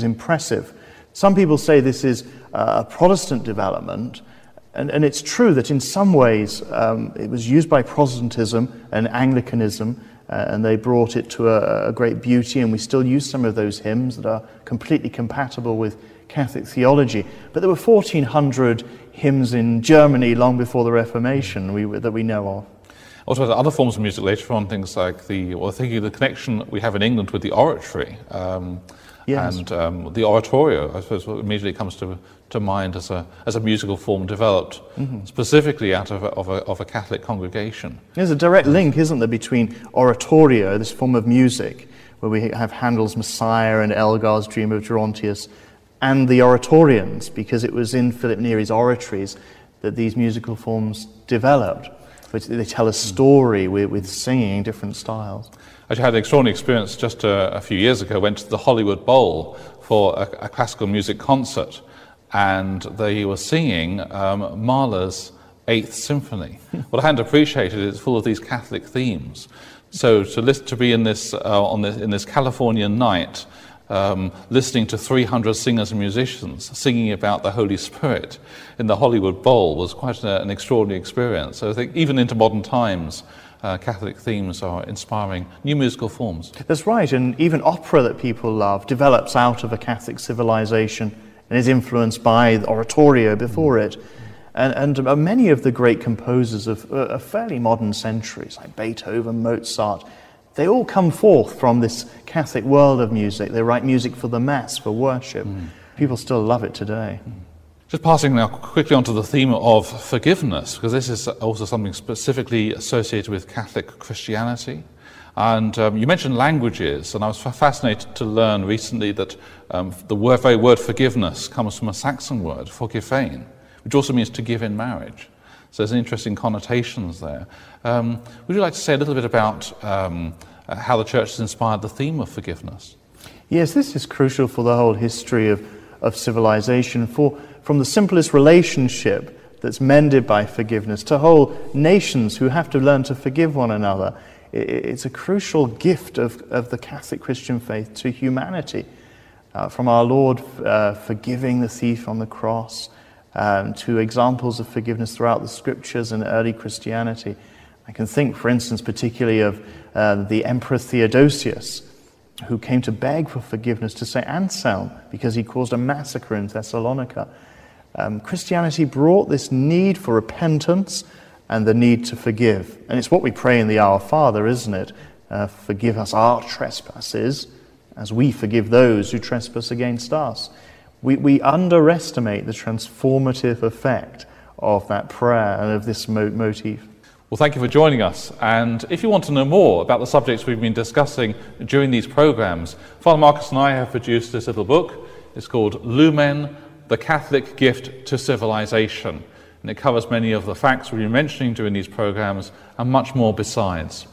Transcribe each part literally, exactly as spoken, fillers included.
is impressive. Some people say this is a Protestant development, and, and it's true that in some ways um, it was used by Protestantism and Anglicanism, uh, and they brought it to a, a great beauty, and we still use some of those hymns that are completely compatible with Catholic theology. But there were fourteen hundred hymns in Germany long before the Reformation we, that we know of. Also, other forms of music later on, things like the, well, thinking of the connection we have in England with the oratory, um, yes. and um, the oratorio, I suppose, immediately comes to to mind as a as a musical form developed mm-hmm. specifically out of a, of a of a Catholic congregation. There's a direct link, isn't there, between oratorio, this form of music, where we have Handel's Messiah and Elgar's Dream of Gerontius, and the oratorians, because it was in Philip Neri's oratories that these musical forms developed. Which they tell a story with, with singing different styles. I had an extraordinary experience just a, a few years ago. I went to the Hollywood Bowl for a, a classical music concert, and they were singing um, Mahler's Eighth Symphony. What I hadn't appreciated is it's full of these Catholic themes. So to list, to be in this uh, on this in this Californian night, Um, listening to three hundred singers and musicians singing about the Holy Spirit in the Hollywood Bowl was quite a, an extraordinary experience. So I think even into modern times, uh, Catholic themes are inspiring new musical forms. That's right, and even opera that people love develops out of a Catholic civilization and is influenced by the oratorio before mm. it. And, and uh, many of the great composers of, uh, of fairly modern centuries, like Beethoven, Mozart, they all come forth from this Catholic world of music. They write music for the Mass, for worship. Mm. People still love it today. Mm. Just passing now quickly on to the theme of forgiveness, because this is also something specifically associated with Catholic Christianity. And um, you mentioned languages, and I was fascinated to learn recently that um, the word, very word forgiveness comes from a Saxon word, forgifein, which also means to give in marriage. So there's interesting connotations there. Um, would you like to say a little bit about um, uh, how the Church has inspired the theme of forgiveness? Yes, this is crucial for the whole history of, of civilization. For from the simplest relationship that's mended by forgiveness to whole nations who have to learn to forgive one another, it, it's a crucial gift of, of the Catholic Christian faith to humanity. Uh, from our Lord uh, forgiving the thief on the cross, Um, to examples of forgiveness throughout the Scriptures and early Christianity. I can think, for instance, particularly of uh, the Emperor Theodosius, who came to beg for forgiveness to Saint Anselm because he caused a massacre in Thessalonica. Um, Christianity brought this need for repentance and the need to forgive. And it's what we pray in the Our Father, isn't it? Uh, forgive us our trespasses as we forgive those who trespass against us. We, we underestimate the transformative effect of that prayer and of this mo- motif. Well, thank you for joining us. And if you want to know more about the subjects we've been discussing during these programs, Father Marcus and I have produced this little book. It's called Lumen, The Catholic Gift to Civilization. And it covers many of the facts we've been mentioning during these programs and much more besides.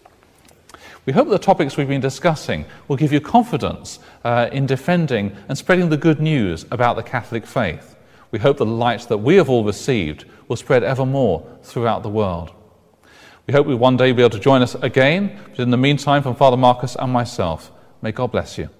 We hope the topics we've been discussing will give you confidence uh, in defending and spreading the good news about the Catholic faith. We hope the light that we have all received will spread ever more throughout the world. We hope we one day be able to join us again, but in the meantime, from Father Marcus and myself, may God bless you.